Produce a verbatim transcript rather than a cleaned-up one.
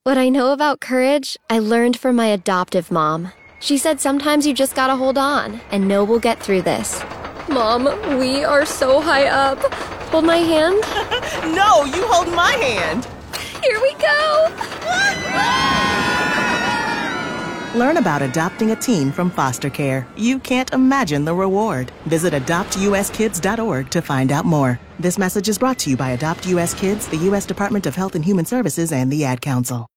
What I know about courage, I learned from my adoptive mom. She said sometimes you just gotta hold on and know we'll get through this. Mom, we are so high up. Hold my hand? No, you hold my hand. Here we go. Learn about adopting a teen from foster care. You can't imagine the reward. Visit adopt u s kids dot org to find out more. This message is brought to you by Adopt U S Kids, the U S Department of Health and Human Services, and the Ad Council.